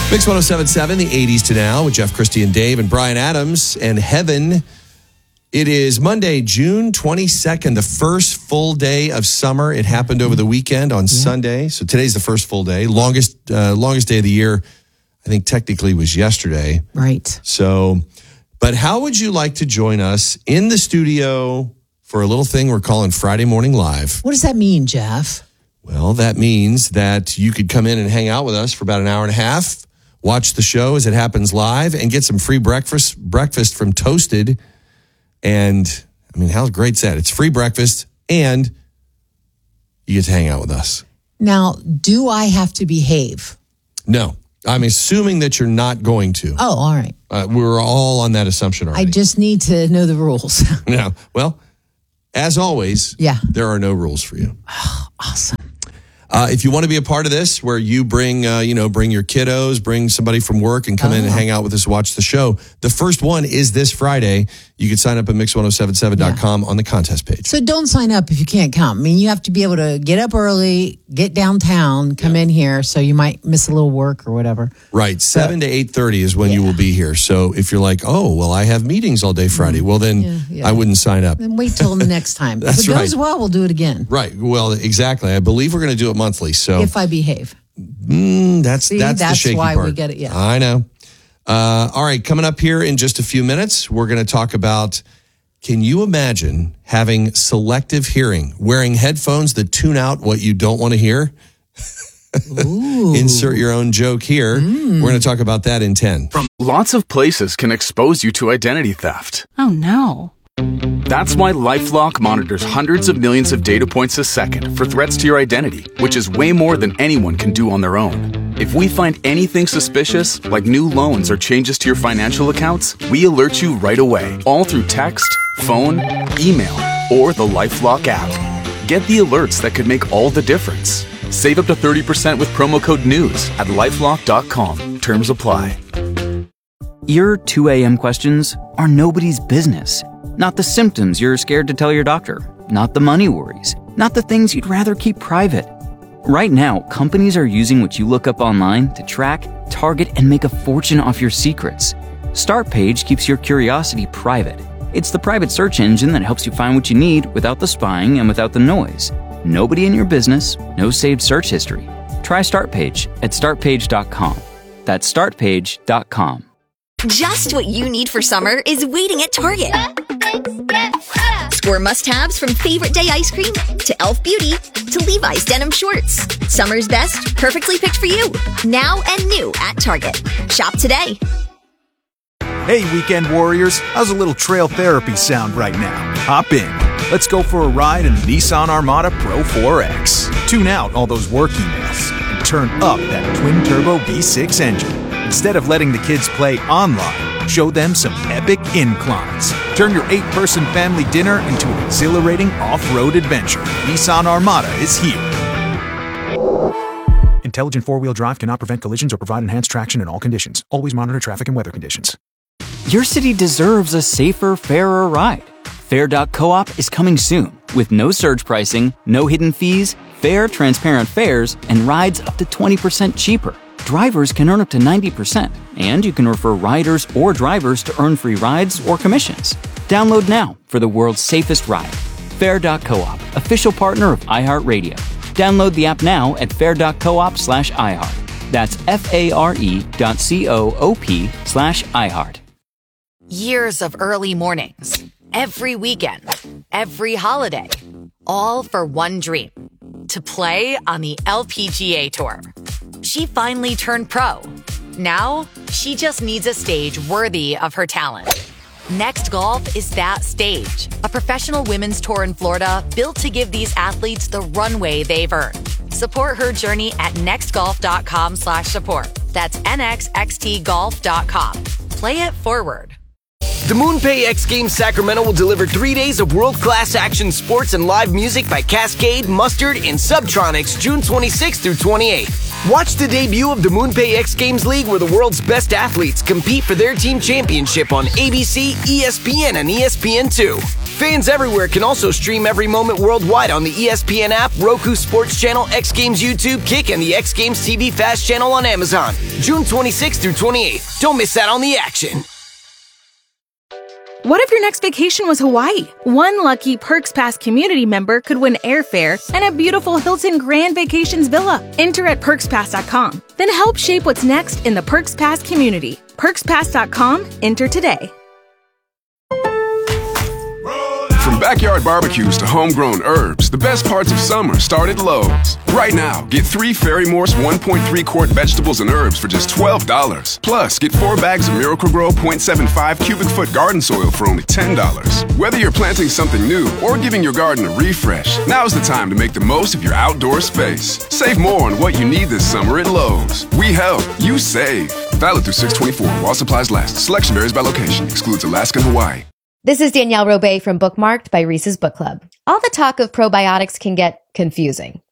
Mix 107.7, the 80s to now with Jeff, Christy, and Dave, and Brian Adams and Heaven. It is Monday, June 22nd, the first full day of summer. It happened over the weekend on Sunday. So today's the first full day. Longest day of the year, I think technically was yesterday. Right. So, but how would you like to join us in the studio for a little thing we're calling Friday Morning Live? What does that mean, Jeff? Well, that means that you could come in and hang out with us for about an hour and a half. Watch the show as it happens live and get some free breakfast from Toasted. And, I mean, how great's that? It's free breakfast and you get to hang out with us. Now, do I have to behave? No. I'm assuming that you're not going to. Oh, all right. We're all on that assumption already. I just need to know the rules. Yeah. Well, as always, there are no rules for you. Oh, awesome. If you want to be a part of this, where you bring your kiddos, bring somebody from work and come in and hang out with us, watch the show. The first one is this Friday. You can sign up at mix1077.com on the contest page. So don't sign up if you can't come. I mean, you have to be able to get up early, get downtown, come in here, so you might miss a little work or whatever. Right. 7 to 8:30 is when you will be here. So if you're like, oh, well, I have meetings all day Friday, well, then I wouldn't sign up. Then wait till the next time. That's if it goes well, we'll do it again. Right. Well, exactly. I believe we're going to do it monthly. So if I behave. That's the shaky why part. We get it. Yeah. I know. All right, coming up here in just a few minutes, we're going to talk about, can you imagine having selective hearing, wearing headphones that tune out what you don't want to hear? Insert your own joke here. We're going to talk about that in 10. Lots of places can expose you to identity theft. Oh, no. That's why LifeLock monitors hundreds of millions of data points a second for threats to your identity, which is way more than anyone can do on their own. If we find anything suspicious, like new loans or changes to your financial accounts, we alert you right away, all through text, phone, email, or the LifeLock app. Get the alerts that could make all the difference. Save up to 30% with promo code NEWS at LifeLock.com. Terms apply. Your 2 a.m. questions are nobody's business. Not the symptoms you're scared to tell your doctor. Not the money worries. Not the things you'd rather keep private. Right now, companies are using what you look up online to track, target, and make a fortune off your secrets. Startpage keeps your curiosity private. It's the private search engine that helps you find what you need without the spying and without the noise. Nobody in your business, no saved search history. Try Startpage at startpage.com. That's startpage.com. Just what you need for summer is waiting at Target. Score must-haves from Favorite Day ice cream to Elf Beauty to Levi's denim shorts. Summer's best, perfectly picked for you. Now and new at Target. Shop today. Hey, weekend warriors. How's a little trail therapy sound right now? Hop in. Let's go for a ride in the Nissan Armada Pro 4X. Tune out all those work emails and turn up that twin-turbo V6 engine. Instead of letting the kids play online, show them some epic inclines. Turn your 8-person family dinner into an exhilarating off-road adventure. Nissan Armada is here. Intelligent four-wheel drive cannot prevent collisions or provide enhanced traction in all conditions. Always monitor traffic and weather conditions. Your city deserves a safer, fairer ride. Fair.coop is coming soon with no surge pricing, no hidden fees, fair, transparent fares, and rides up to 20% cheaper. Drivers can earn up to 90%, and you can refer riders or drivers to earn free rides or commissions. Download now for the world's safest ride. Fair.coop, official partner of iHeartRadio. Download the app now at fair.coop/iHeart. That's FARE.coop/iHeart. Years of early mornings, every weekend, every holiday, all for one dream: to play on the LPGA Tour. She finally turned pro. Now, she just needs a stage worthy of her talent. Next Golf is that stage, a professional women's tour in Florida built to give these athletes the runway they've earned. Support her journey at nextgolf.com/support. That's nxxtgolf.com. Play it forward. The MoonPay X Games Sacramento will deliver 3 days of world-class action sports and live music by Cascade, Mustard, and Subtronics June 26th through 28th. Watch the debut of the MoonPay X Games League, where the world's best athletes compete for their team championship on ABC, ESPN, and ESPN2. Fans everywhere can also stream every moment worldwide on the ESPN app, Roku Sports Channel, X Games YouTube, Kick, and the X Games TV Fast channel on Amazon. June 26th through 28th. Don't miss out on the action. What if your next vacation was Hawaii? One lucky Perks Pass community member could win airfare and a beautiful Hilton Grand Vacations villa. Enter at PerksPass.com. Then help shape what's next in the Perks Pass community. PerksPass.com. Enter today. From backyard barbecues to homegrown herbs, the best parts of summer start at Lowe's. Right now, get 3 Ferry Morse 1.3 quart vegetables and herbs for just $12. Plus, get 4 bags of Miracle-Gro 0.75 cubic foot garden soil for only $10. Whether you're planting something new or giving your garden a refresh, now's the time to make the most of your outdoor space. Save more on what you need this summer at Lowe's. We help, you save. Valid through 6/24 while supplies last. Selection varies by location. Excludes Alaska and Hawaii. This is Danielle Robay from Bookmarked by Reese's Book Club. All the talk of probiotics can get confusing.